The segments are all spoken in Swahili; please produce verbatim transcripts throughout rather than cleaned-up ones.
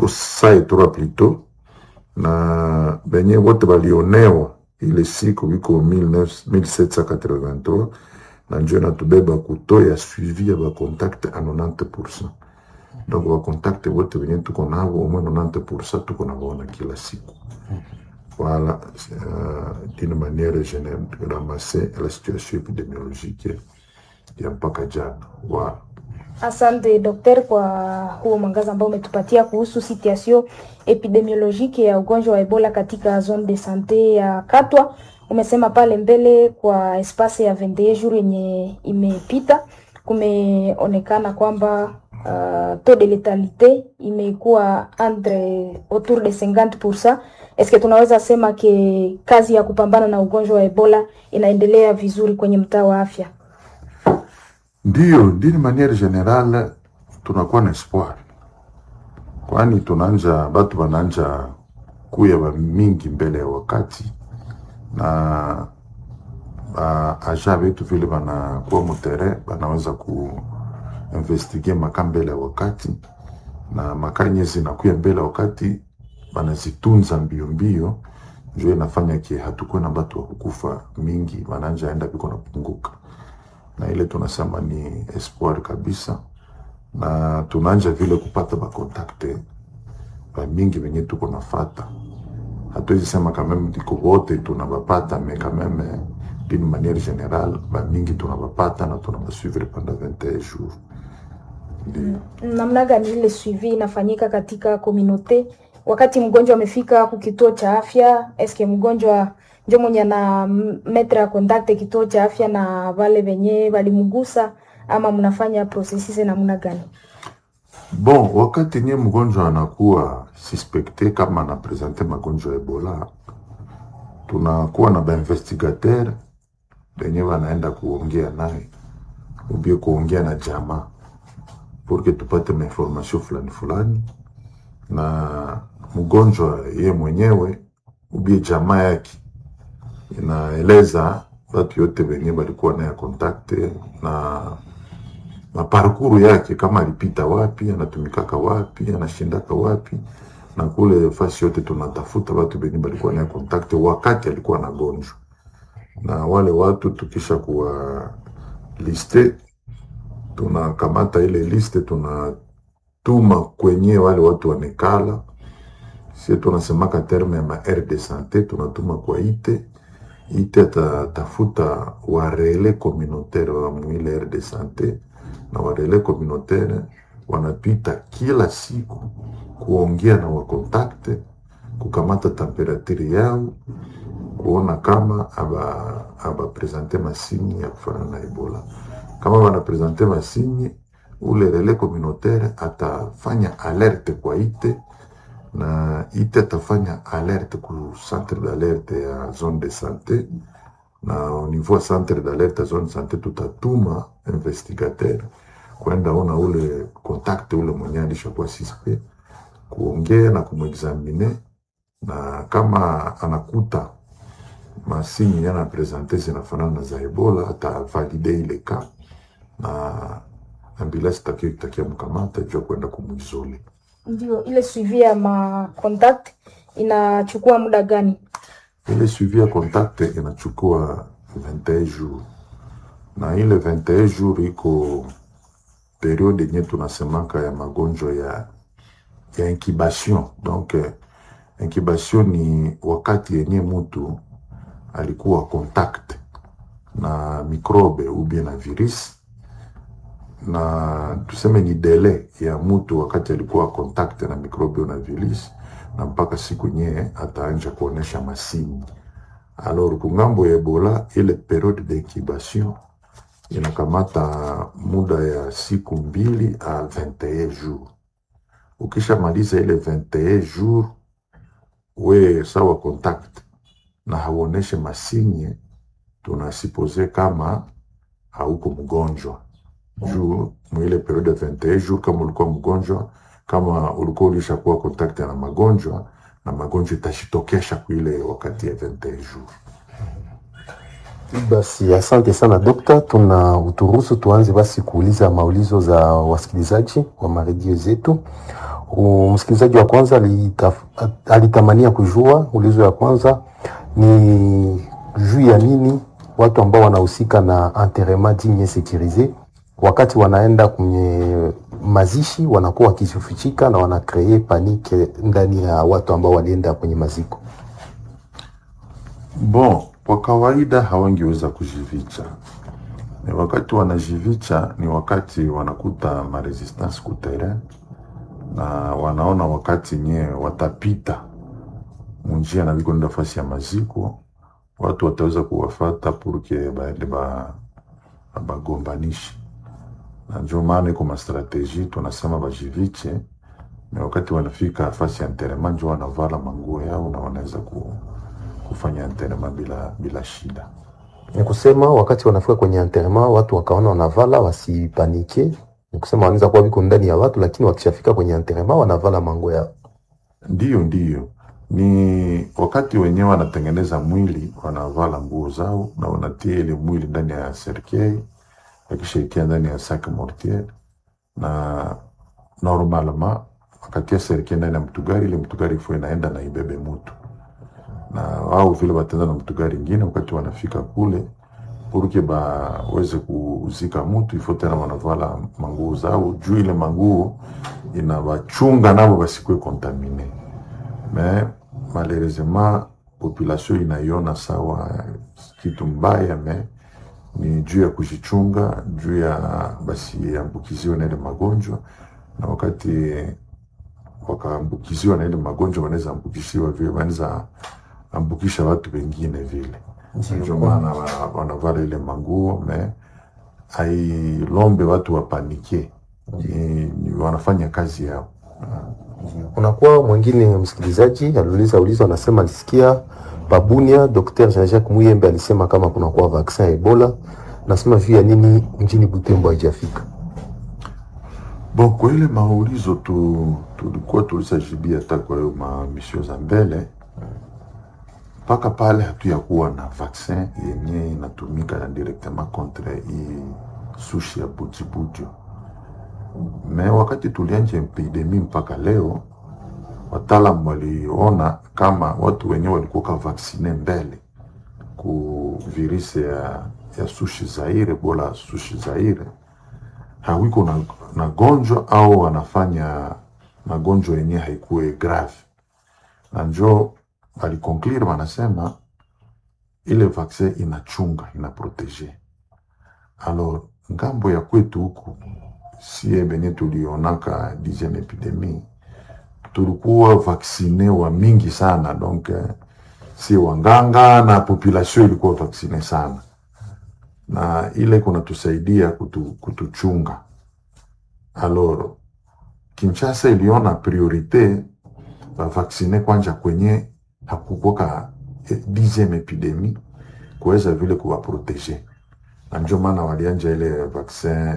biko saa etura plutôt na benye wote balionewa ile siku biko mille sept cent quatre-vingt-trois na njo natubeba kutoya suivi ya bakontakte a quatre-vingt-dix pour cent. Donc bakontakte wote benye tuko nabo au moins quatre-vingt-dix pour cent tuko nabaona kila siku. Voilà, euh, d'une manière générale, ramasser la situation épidémiologique ya mpaka jana. Voilà. Asante daktari kwa huo mwangaza ambao umetupatia kuhusu situation epidemiolojiki ya ugonjwa wa Ebola katika zone de sante ya Katwa. Umesema pale mbele kwa espace ya vingt et un jours yenye imepita kumeonekana kwamba uh, taux de letalité imekuwa entre autour de cinquante pour cent. Est-ce que tunaweza sema ke kazi ya kupambana na ugonjwa wa Ebola inaendelea vizuri kwenye mtaa wa afya? Ndio, d'une manière générale tunakuwa na espoir. Kwani tunaanza batu wanaanza kuya ba mingi mbele ya wakati na ba aja wetu vile wanakuwa mutere wanaweza ku investiger maka mbele ya wakati na makanye zinakuya mbele ya wakati wanazitunza mbio mbio, ndio inafanya ki hatukuwa na batu wa kukufa mingi, wanaanza enda biko na punguka. Na ile tunasema ni espoir kabisa, na tunaanza vile kupata ba contacte ba mingi wenye tuko nafata. Hatuwezi sema kama mtiko wote tunabapata, mais quand même d'une manière générale ba mingi tunabapata na tunabasuivre pendant vingt et un jours. Mm. Namna gani ile suivi inafanyika katika communauté wakati mgonjwa amefika ku kituo cha afya? Eske mgonjwa ndio mwenye na metre contact kituo cha afya na wale wenye walimgusa, ama mnafanya processes na namna gani? Bon, wakati nye mgonjwa anakuwa suspecté kama ana presenter magonjwa ya Ebola, tunakuwa na ba investigateur wenye wanaenda kuongea naye ubie kuongea na jamaa pour que tupate information fulani fulani, na mgonjwa ye mwenyewe ubie jamaa yake inaeleza watu yote wenye walikuwa na contact na na parcours yake, kama alipita wapi, anatumikaka wapi, anashindaka wapi, na kule fasi yote tunatafuta watu wenye walikuwa na contact wakati alikuwa na gonjwa. Na wale watu tukisha kuwa liste, tunakamata ile liste tunatuma kwenye wale watu wanekala. Sisi tunasemaka terme ya ma aire de santé, tunatuma kwa ite ite tafuta wa relais communautaire wa mwile aire de santé, na wa relais communautaire wanapita kila siku kuongea na wa contact, kukamata temperature yao, kuona kama aba aba presenter masini ya kufanana na Ebola. Kama wana presenter masini, ule relais communautaire atafanya alerte kwa ite, na ite atafanya alerte ku centre d'alerte ya zone de santé, na au niveau centre d'alerte ya zone de santé tutatuma investigateur kwenda ona ule contact ule mwenye alishakuwa suspect, kuongea na kumexamine, na kama anakuta masini yana presenter zinafanana na za Ebola ata valide ile ka, na ambulance takio itakia mkamata jua kwenda kumuizole. Ndio, ile suivi ya ma contact inachukua muda gani? Ile suivi ya contact inachukua vingt et un jours, na ile vingt et un jours iko periode yenye tunasemaka ya magonjwa ya ya incubation. Donc incubation ni wakati yenye mtu alikuwa contact na microbe ou bien na virus, na tuseme ni delay ya mtu wakati alikuwa contact na microbe na virus na mpaka siku nye ataanja kuonesha masini. Alors kungambo ya Ebola ile periode de incubation inakamata muda ya siku mbili a vingt et un jours. Ukisha maliza ile vingt et un jours, we sawa contact na haoneshe masinye, tunasipose kama hauko mgonjwa. Juu mwile periode ya vingt et un jours, kama ulikuwa mgonjwa, kama ulikuwa ulishakuwa contact na magonjwa, na magonjwa itashitokesha kuile wakati ya vingt et un jours. Basi asante sana dokta, tuna uturuhusu tuanze basi kuuliza maulizo za wasikilizaji wa maredio zetu. Msikilizaji wa kwanza alitaf, alitamania kujua, ulizo ya kwanza ni juu ya nini watu ambao wanahusika na enterrement digne sécurisé wakati wanaenda kwenye mazishi wanakuwa wakijifichika na wanakree panike ndani ya watu ambao walienda kwenye maziko. Bon, kwa kawaida hawangeweza kujificha. Ni wakati wanajificha ni wakati wanakuta ma resistance ku terrain na wanaona wakati nye watapita munjia na viko nafasi ya maziko, watu wataweza kuwafata purke baende ba bagombanishi. Na ndio maana iko ma strategie tunasema bajiviche, na wakati wanafika nafasi ya enterrement ndio wanavala manguo yao na wanaweza ku, kufanya enterrement bila bila shida. Ni kusema wakati wanafika kwenye enterrement watu wakaona wanavala wasipanike. Ni kusema wanaweza kuwa biko ndani ya watu lakini wakishafika kwenye enterrement wanavala manguo yao. Ndiyo ndiyo. Ni wakati wenyewe wanatengeneza mwili wanavala nguo zao na wanatia ile mwili ndani ya cercueil, akishirikia ndani ya sac mortier, na normalement wakati ya cercueil ndani ya mtugari, ile mtugari ifo inaenda na ibebe mtu. Na wao vile batenda na mtugari ingine wakati wanafika kule puruke baweze kuzika mtu ifo tena wanavala manguo zao juu ile manguo inawachunga nabo basikwe kontamine. Mais malheureusement population inaiona sawa kitu mbaya, mais ni juu ya kujichunga, juu ya basi ambukiziwa na ile magonjwa, na wakati wakaambukiziwa na ile magonjwa wanaweza ambukishiwa vile, wanaweza ambukisha watu wengine vile. Ndio maana wanavala ile manguo, mais hailombe watu wapanike, ni, ni wanafanya kazi yao. Unakuwa mwingine msikilizaji aliuliza ulizo anasema alisikia Babunia Docteur Jean-Jacques Muyembe alisema kama kuna kwa vaccin Ebola, nasema via nini mjini Butembo haijafika. Bon, kwa ile maulizo tu tulikuwa tulisajibia hata kwa hiyo ma mission za mbele paka pale hatuyakuwa na vaccin yenye inatumika directement contre hii sushi ya bujibujo. Me wakati tulianja epidemi mpaka leo, wataalamu waliona kama watu wenyewe walikuwa vaksine mbele ku virusi ya, ya sushi Zaire, Ebola sushi Zaire, hawiko na, na gonjwa au wanafanya magonjwa yenye haikuwe grave. Na njo walikonclure wanasema ile vaccine inachunga, inaprotege. Alors ngambo ya kwetu huku si benye tulionaka dixième epidemie tulikuwa vaksine wa mingi sana, donc si wanganga na population ilikuwa vaksine sana, na ile kuna tusaidia kutu, kutuchunga. Alors Kinshasa iliona priorite ba vaksine kwanja kwenye hakukoka dixième epidemie kuweza vile kuwa protege, na ndio maana walianja ile vaccin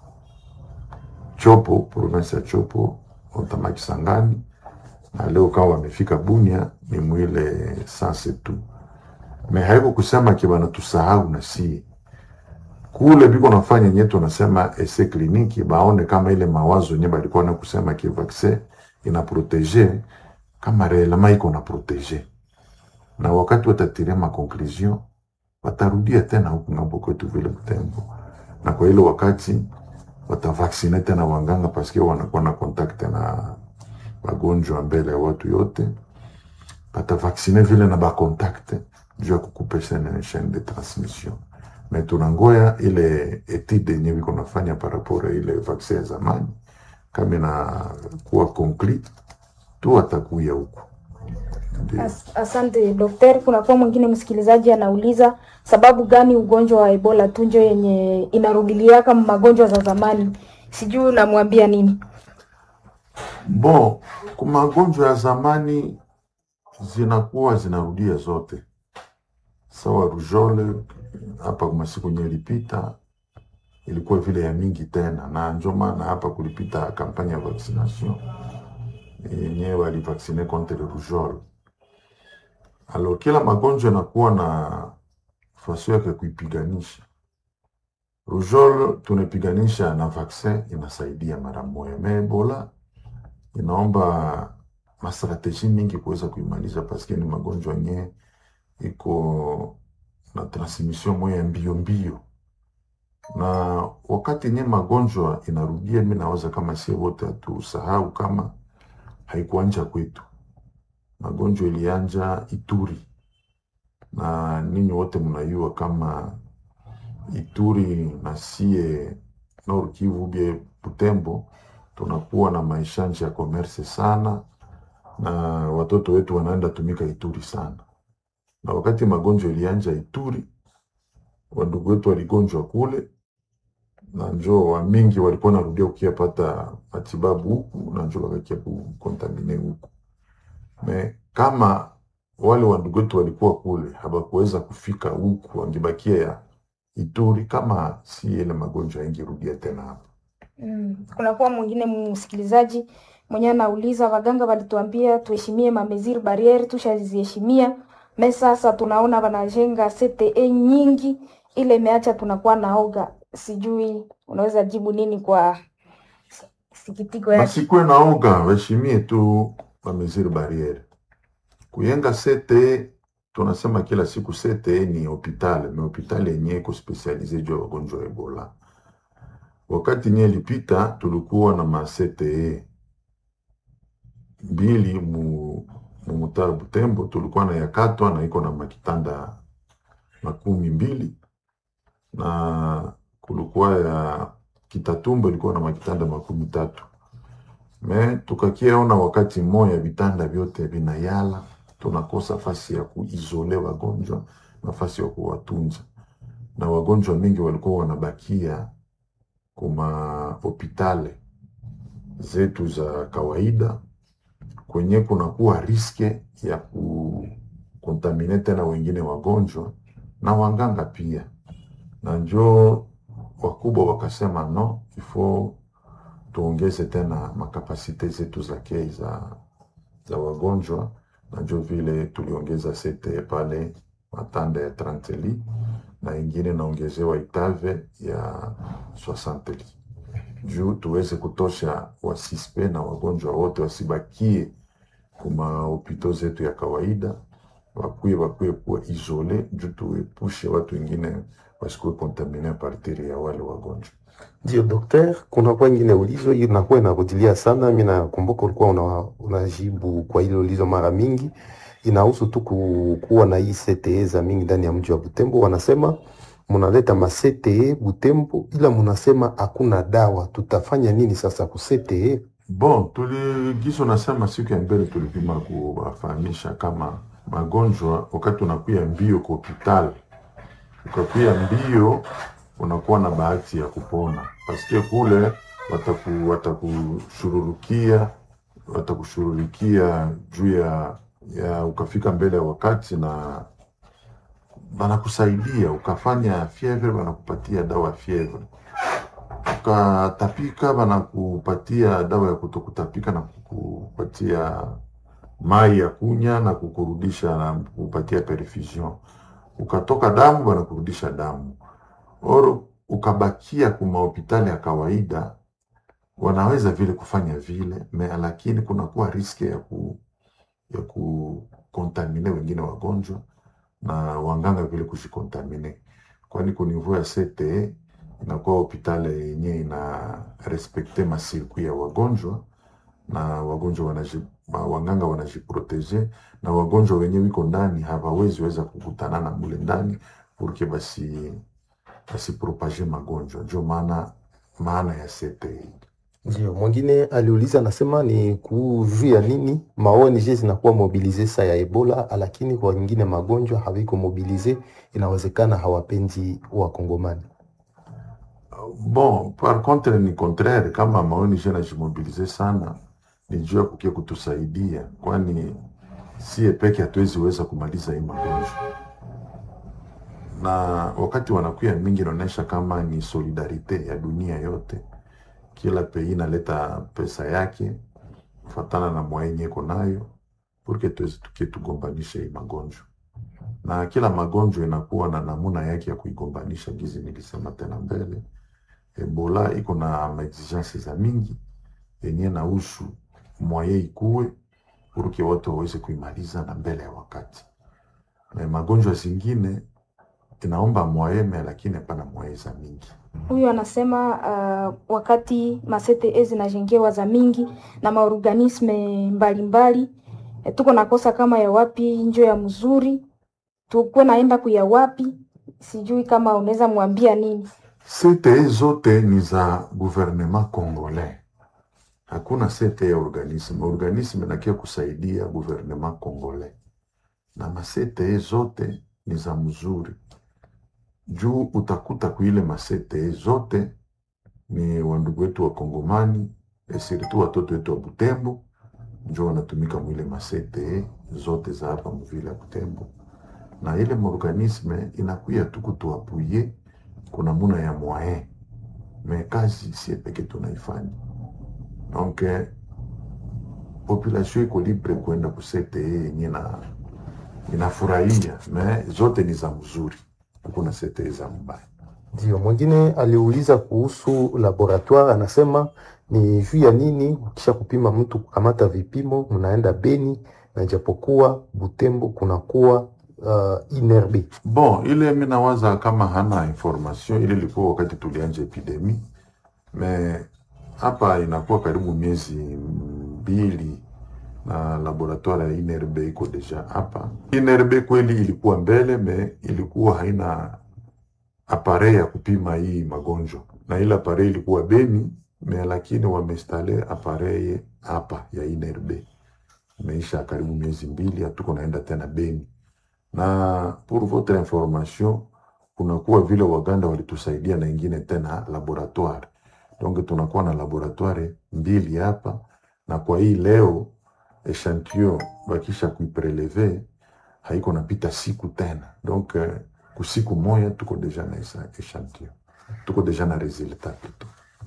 Chopo, province ya Chopo, Otamaki Sangani, na leo kama wamefika Bunia ni mwile sanse tu. Me haiko kusema kiba na tusahau na si. Kule biko nafanya nyeto nasema ese kliniki, baone kama ile mawazo nye balikuwa na kusema ki vaccine ina protege, kama reelama iko na protege. Na wakati watatire ma conclusion, watarudia tena huku ngambo kwetu vile Butembo. Na kwa hilo wakati watavaksine tena wanganga paske wanakuwa na kontakte na wagonjwa mbele ya watu yote, watavaksine vile na bakontakte juu ya kukupesha na chaine de transmission. Mais tunangoya ile etide yenye wiko nafanya parapora ile vaccine ya zamani, kama na kuwa concrete tu atakuya huku. As, asante Daktari. Kuna kwa mwingine msikilizaji anauliza sababu gani ugonjwa wa Ebola tunjo yenye inarudilia kama magonjwa za zamani, sijui unamwambia nini? Bon, kwa magonjwa ya zamani zinakuwa zinarudia zote. Sawa rujole hapa kwa siku nye ilipita ilikuwa vile ya mingi tena, na ndio maana hapa kulipita kampanya ya vaccination yenyewe walivaksine contre rujole. Alors kila magonjwa yanakuwa na faso yake kuipiganisha. Rujole tunapiganisha na vaccin inasaidia mara moja. Me Ebola inaomba mastrateji mingi kuweza kuimaliza, paske ni magonjwa yenye iko na transmission moya mbio mbio, na wakati nye magonjwa inarudia, mimi nawaza kama sie wote hatusahau kama haikuanja kwetu. Magonjwa ilianja Ituri, na ninyi wote mnajua kama Ituri na sie Nord Kivu bie Butembo tunakuwa na maishanji ya commerce sana, na watoto wetu wanaenda tumika Ituri sana. Na wakati magonjwa ilianja Ituri, wandugu wetu waligonjwa kule, na njoo wa mingi walikuwa narudia ukiyapata matibabu huku, na njoo wakakia kukontamine huku. Me kama wale wandugu wetu walikuwa kule habakuweza kufika huku, wangebakia ya Ituri, kama si ile magonjwa yangerudia tena hapa. Mm. Kuna kuwa mwingine msikilizaji mwenye anauliza, waganga walituambia tuheshimie mameziri barriere, tushaziheshimia. Me sasa tunaona wanajenga C T E nyingi, ile imeacha tunakuwa naoga. Sijui unaweza jibu nini kwa sikitiko yake? Basikwe naoga, waheshimie tu mameziri barriere. Kuyenga C T E, tunasema kila siku C T E ni hospitali, ni hospitali yenye iko specialize juu ya wagonjwa wa Ebola. Wakati nye lipita tulikuwa na ma C T E mbili mu mumutaa Butembo, tulikuwa na Yakatwa na iko na makitanda makumi mbili, na kulikuwa ya Kitatumbo ilikuwa na makitanda makumi tatu. Me tukakiona wakati mmoja vitanda vyote vinayala, tunakosa fasi ya kuizole wagonjwa, nafasi ya kuwatunza, na wagonjwa mingi walikuwa wanabakia kuma hospitali zetu za kawaida, kwenye kunakuwa riske ya kukontamine tena wengine wagonjwa na wanganga pia. Na njoo wakubwa wakasema no, ifo tuongeze tena makapasite zetu za kei za, za wagonjwa, na njoo vile tuliongeza C T E pale matanda ya trente li, na ingine naongezewa Itave ya soixante li, juu tuweze kutosha wasispe na wagonjwa wote wasibakie kuma hopito zetu ya kawaida, wakuye wakuye kuwa isole, juu tuepushe watu wengine wasikuwe kontamine partiri ya wale wagonjwa. Ndio dokter, kuna kwa ingine ulizo inakuwa inarudilia sana. Mimi nakumbuka ulikuwa una, unajibu kwa ile ulizo mara mingi, inahusu tu kuwa na hii C T E za mingi ndani ya mji wa Butembo. Wanasema munaleta ma C T E Butembo, ila munasema hakuna dawa. Tutafanya nini sasa ku C T E? Bon, tuligiso nasema siku ya mbele tulipima kuwafahamisha kama magonjwa wakati unakuya mbio kwa hospitali, ukakuya mbio unakuwa na bahati ya kupona, paske kule wataku watakushururukia watakushururukia juu ya ya ukafika mbele ya wakati, na wanakusaidia ukafanya fievre, wanakupatia dawa fievre, ukatapika wanakupatia dawa ya kutokutapika na kukupatia mai ya kunya na kukurudisha na kukupatia perfusion, ukatoka damu wanakurudisha damu. Oro ukabakia kuma hospitali ya kawaida, wanaweza vile kufanya vile me, lakini kuna kuwa riske ya ku ya kukontamine wengine wagonjwa na wanganga vile kujikontamine, kwani kunivua ya C T E inakuwa hospitali yenye ina respekte masirkui ya wagonjwa, na wagonjwa wanaji, wanganga wanajiprotege, na wagonjwa wenye wiko ndani hawawezi weza kukutana na mule ndani purke basi basi propage magonjwa. Ndio maana maana ya C T E. Ndio mwingine aliuliza, anasema ni kujua nini maoni je zinakuwa mobilize sa ya Ebola, lakini kwa wengine magonjwa hawiko mobilize, inawezekana hawapendi wa Kongomani. Bon, par contre ni contraire, kama maoni je na jimobilize sana ni jua kukia kutusaidia, kwani si peke hatuwezi weza kumaliza hii magonjwa, na wakati wanakuya mingi inaonyesha kama ni solidarite ya dunia yote. Kila pei inaleta pesa yake kufatana na mwenye iko nayo porque tuweze tukie tugombanisha hii magonjwa, na kila magonjwa inakuwa na namuna yake ya kuigombanisha. Gizi nilisema tena mbele, Ebola iko na exigence za mingi yenye na usu moye ikuwe uruke watu waweze kuimaliza na mbele ya wakati. Na magonjwa zingine inaomba moyeme lakini hapana moye za mingi. Huyu anasema uh, wakati ma C T E zinajengewa za mingi na maorganisme mbalimbali e, tuko nakosa kama ya wapi njo ya mzuri tuko naenda kuya wapi, sijui kama unaweza mwambia nini. C T E zote ni za gouvernement congolais. Hakuna C T E organisme. Organisme nakia kusaidia gouvernement congolais. Na ma C T E zote ni za mzuri. Juu utakuta kuile ma C T E zote ni wandugu wetu wa Kongomani, esiritu watoto wetu wa Butembo, njo wanatumika mwile ma C T E zote za hapa mvile ya Butembo. Na ile organisme inakuya tu kutuapuye kuna muna ya moyen. Me kazi si peke tunaifanya. Donc, population iko libre kwenda ku C T E yenye na inafurahia, me zote ni za mzuri. Hakuna C T E za mbaya. Ndio, mwingine aliuliza kuhusu laboratoire, anasema ni juu ya nini kisha kupima mtu kukamata vipimo mnaenda Beni na japokuwa Butembo kunakuwa uh, Inerbe. Bon, ile mimi nawaza kama hana information, ile ilikuwa wakati tulianza epidemi. Me hapa inakuwa karibu miezi mbili na laboratoire ya Inerbe iko deja hapa. Inerbe kweli ilikuwa mbele, me ilikuwa haina appareil ya kupima hii magonjwa. Na ile appareil ilikuwa Beni, me lakini wameinstale appareil hapa ya Inerbe. Imeisha karibu miezi mbili, hatuko naenda tena Beni. Na pour votre information, kunakuwa vile Waganda walitusaidia na ingine tena laboratoire. Donc tunakuwa na laboratoire mbili hapa, na kwa hii leo echantillon bakisha kuipreleve haiko napita siku tena. Donc uh, kusiku moya tuko deja na echantillon. Tuko deja na resultat plutôt.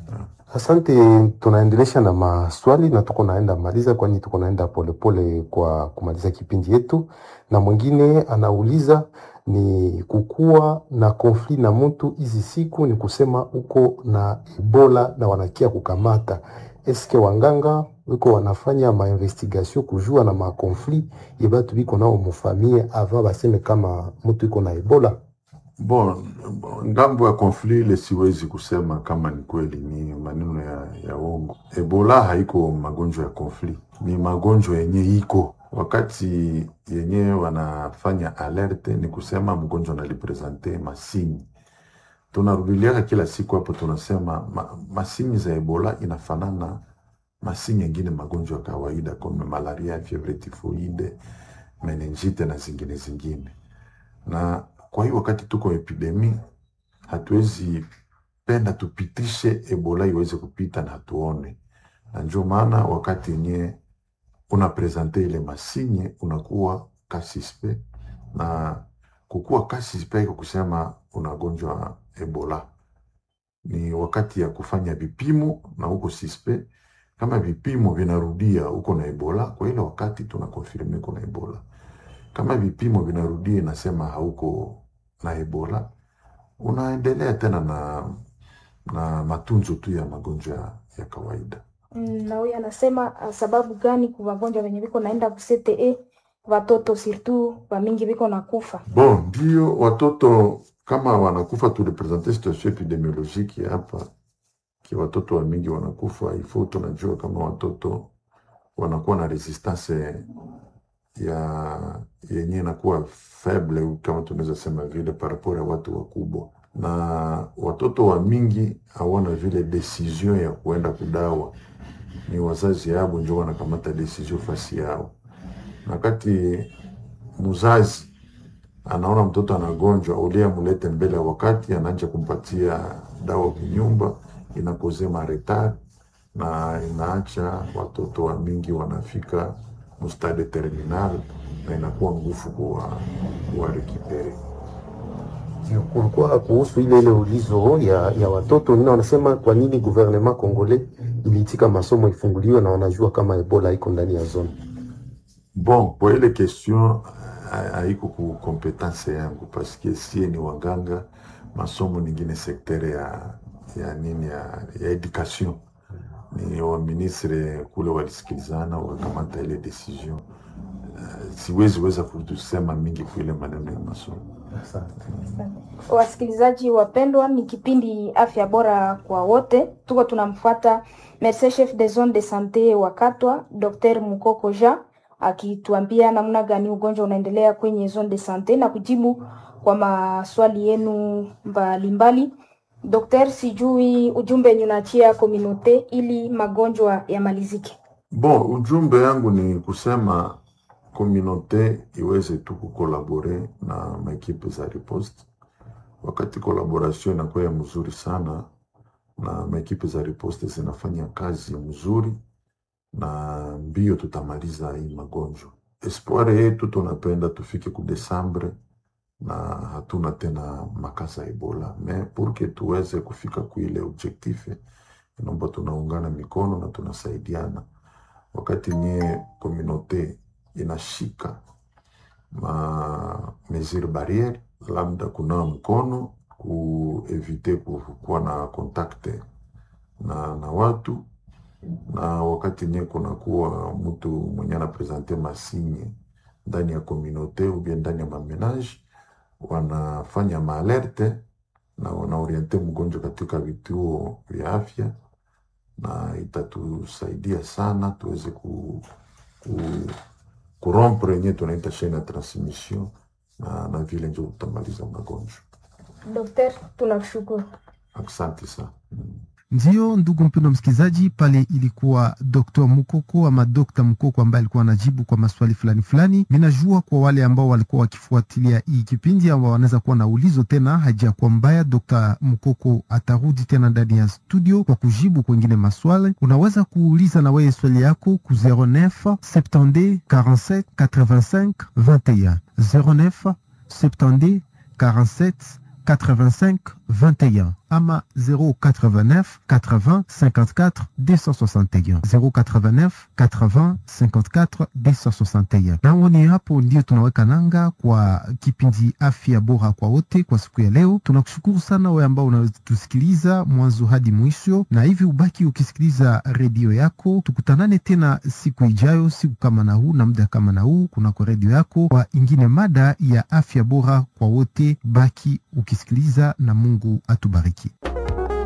Asante, tunaendelesha na maswali na tuko naenda maliza, kwani tuko naenda polepole kwa kumaliza kipindi yetu. Na mwingine anauliza ni kukua na konfli na mtu hizi siku, ni kusema uko na Ebola na wanakia kukamata. Eske wanganga wiko wanafanya ma investigation kujua na ma konfli yebatu biko nao mufamie ava baseme kama mtu iko na Ebola? Bon, ngambo ya konfli ile siwezi kusema kama ni kweli, ni maneno ya, ya uongo. Ebola haiko magonjwa ya konfli, ni magonjwa yenye iko. Wakati yenye wanafanya alerte ni kusema mgonjwa analipresente masini. Tunarudilia kila siku hapo tunasema ma, masini za Ebola inafanana masini nyingine magonjwa ya kawaida kama malaria, fievre typhoide, meningite na zingine zingine. Na kwa hiyo wakati tuko epidemi, hatuwezi penda tupitishe Ebola iweze kupita na hatuone. Na ndio maana wakati yenye unapresente ile masinye unakuwa kasispe, na kukuwa kasispe iko kusema unagonjwa Ebola. Ni wakati ya kufanya vipimo na uko sispe, kama vipimo vinarudia uko na Ebola, kwa ile wakati tunakonfirme uko na Ebola. Kama vipimo vinarudia inasema hauko na Ebola, unaendelea tena na na matunzo tu ya magonjwa ya kawaida. Mm, na huyu anasema sababu gani kwa wagonjwa wenye biko naenda ku C T E watoto surtout wa mingi biko nakufa? Bon, ndio watoto kama wanakufa, tulipresente situation epidemiologique hapa ki watoto wa mingi wanakufa. Ifo tunajua kama watoto wanakuwa na resistance ya yenye inakuwa faible, kama tunaweza sema vile par rapport ya watu wakubwa. Na watoto wa mingi hawana vile decision ya kuenda kudawa, ni wazazi yao ndio wanakamata decision fasi yao. Na kati mzazi anaona mtoto anagonjwa, ulia mulete mbele wakati, anaanza kumpatia dawa kunyumba, inakoze maretard na inaacha watoto wa mingi wanafika mustade terminal na inakuwa ngufu kwa kwa rekipere. Kulikuwa kuhusu ile ile ulizo ya, ya watoto nina wanasema kwa nini gouvernement congolais ilitika masomo ifunguliwe na wanajua kama Ebola iko ndani ya zone. Bon, kwa ile question haiko ku competence yangu, parce que si ni waganga, masomo nyingine sektere ya ya nini ya, ya education. ni wa ministre kule walisikilizana wakamata ile decision. Uh, siwezi weza kusema mingi kwa ile maneno ya masomo. Wasikilizaji wapendwa, ni kipindi Afya Bora kwa Wote. Tuko tunamfuata Merci chef de zone de santé wa Katwa, Docteur Mukoko Jean, akituambia namna gani ugonjwa unaendelea kwenye zone de santé na kujibu kwa maswali yenu mbalimbali. Docteur, sijui ujumbe yenye unaachia community ili magonjwa yamalizike. Bon, ujumbe yangu ni kusema community iweze tu kukolabore na maekipe za riposte. Wakati collaboration inakuwa mzuri sana na maekipe za riposte zinafanya kazi mzuri, na mbio tutamaliza hii magonjwa. Espoir yetu tunapenda tufike ku Desembre na hatuna tena makasa Ebola. Me purke tuweze kufika kuile objectif, inaomba tunaungana mikono na tunasaidiana. Wakati nye communauté inashika ma mesure barriere, labda kuna mkono kuevite kuwa na kontakte na, na watu, na wakati nye kuna kuwa mtu mwenye na presente masinye ndani ya communauté ou bien ndani ya mamenage, wanafanya maalerte na wanaoriente mgonjwa katika vituo vya afya, na itatusaidia sana tuweze ku, ku kurompre yenye tunaita chaîne ya transmission, na, na vile ndio tutamaliza magonjwa. Docteur, tunakushukuru. Asante sana. Ndio ndugu mpendwa msikizaji, pale ilikuwa Doktor Mukoko ama Dokta Mukoko ambaye alikuwa anajibu kwa maswali fulani fulani. Ninajua kwa wale ambao walikuwa wakifuatilia hii kipindi ambao wanaweza kuwa na ulizo tena, haja kwa mbaya Dokta Mukoko atarudi tena ndani ya studio kwa kujibu kwengine maswali. Unaweza kuuliza na wewe swali yako ku zero neuf soixante-deux quarante-sept quatre-vingt-cinq vingt et un zero neuf soixante-deux quarante-sept quatre-vingt-cinq vingt et un ama zero quatre-vingt-neuf quatre-vingts cinquante-quatre deux cent soixante et un zero quatre-vingt-neuf quatre-vingts cinquante-quatre deux cent soixante et un. Na ni hapo ndio tunaweka nanga kwa kipindi Afya Bora kwa Wote kwa siku ya leo. Tunakushukuru sana wewe ambao unatusikiliza mwanzo hadi mwisho, na hivi ubaki ukisikiliza redio yako. Tukutanane tena siku ijayo, siku kama na huu na muda kama na huu, kuna kwa redio yako kwa ingine mada ya Afya Bora kwa Wote. Baki ukisikiliza na Mungu atubariki.